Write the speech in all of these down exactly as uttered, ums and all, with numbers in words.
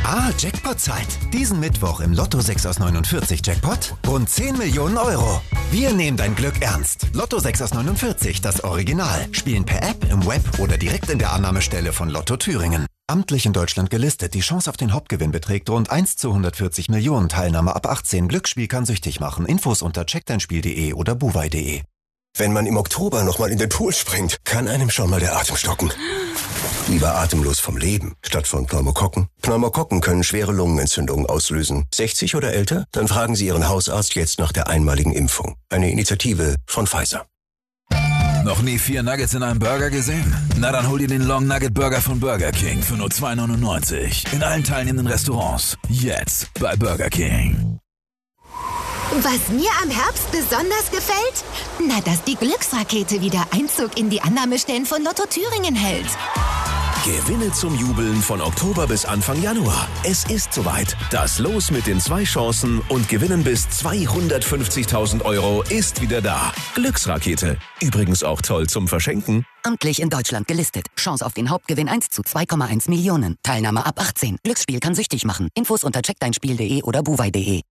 Ah, Jackpot-Zeit. Diesen Mittwoch im Lotto sechs aus neunundvierzig Jackpot rund zehn Millionen Euro. Wir nehmen dein Glück ernst. Lotto sechs aus neunundvierzig, das Original. Spielen per App, im Web oder direkt in der Annahmestelle von Lotto Thüringen. Amtlich in Deutschland gelistet. Die Chance auf den Hauptgewinn beträgt rund eins zu hundertvierzig Millionen. Teilnahme ab achtzehn. Glücksspiel kann süchtig machen. Infos unter check dein spiel punkt de oder buwei punkt de. Wenn man im Oktober nochmal in den Pool springt, kann einem schon mal der Atem stocken. Lieber atemlos vom Leben, statt von Pneumokokken. Pneumokokken können schwere Lungenentzündungen auslösen. sechzig oder älter? Dann fragen Sie Ihren Hausarzt jetzt nach der einmaligen Impfung. Eine Initiative von Pfizer. Noch nie vier Nuggets in einem Burger gesehen? Na dann hol dir den Long Nugget Burger von Burger King für nur zwei neunundneunzig. In allen teilnehmenden Restaurants. Jetzt bei Burger King. Was mir am Herbst besonders gefällt? Na, dass die Glücksrakete wieder Einzug in die Annahmestellen von Lotto Thüringen hält. Gewinne zum Jubeln von Oktober bis Anfang Januar. Es ist soweit. Das Los mit den zwei Chancen und Gewinnen bis zweihundertfünfzigtausend Euro ist wieder da. Glücksrakete. Übrigens auch toll zum Verschenken. Amtlich in Deutschland gelistet. Chance auf den Hauptgewinn eins zu zwei Komma eins Millionen. Teilnahme ab achtzehn. Glücksspiel kann süchtig machen. Infos unter check dein spiel punkt de oder buwei punkt de.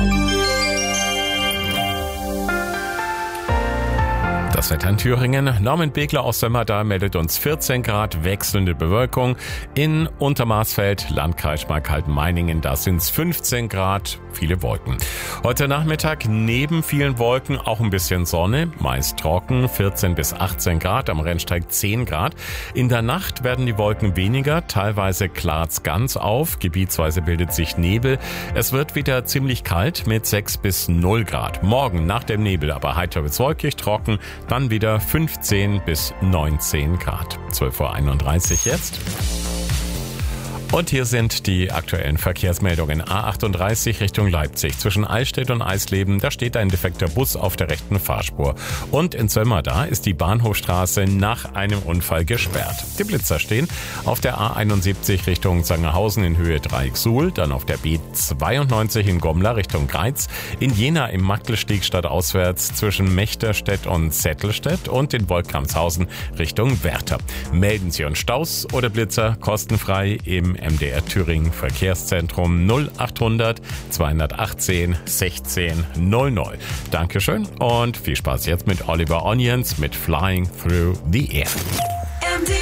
Das Wetter in Thüringen. Norman Begler aus Sömmerda meldet uns vierzehn Grad, wechselnde Bewölkung. In Untermarsfeld, Landkreis Schmalkalden-Meiningen, da sind es fünfzehn Grad, viele Wolken. Heute Nachmittag neben vielen Wolken auch ein bisschen Sonne, meist trocken, vierzehn bis achtzehn Grad, am Rennsteig zehn Grad. In der Nacht werden die Wolken weniger, teilweise klart's ganz auf, gebietsweise bildet sich Nebel. Es wird wieder ziemlich kalt mit sechs bis null Grad. Morgen nach dem Nebel aber heiter bis wolkig, trocken, dann wieder fünfzehn bis neunzehn Grad. zwölf Uhr einunddreißig jetzt. Und hier sind die aktuellen Verkehrsmeldungen. A achtunddreißig Richtung Leipzig. Zwischen Eichstätt und Eisleben, da steht ein defekter Bus auf der rechten Fahrspur. Und in Sömmerda ist die Bahnhofstraße nach einem Unfall gesperrt. Die Blitzer stehen auf der A einundsiebzig Richtung Sangerhausen in Höhe Dreieck-Suhl, dann auf der B zweiundneunzig in Gommler Richtung Greiz, in Jena im Magdelstieg stadtauswärts zwischen Mechterstedt und Zettelstedt und in Wolfkamshausen Richtung Werther. Melden Sie uns Staus oder Blitzer kostenfrei im M D R Thüringen Verkehrszentrum null achthundert zweihundertachtzehn sechzehn null null. Dankeschön und viel Spaß jetzt mit Oliver Onions mit Flying Through the Air. M D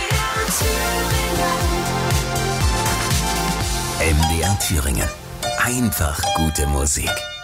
R Thüringen. M D R Thüringen. Einfach gute Musik.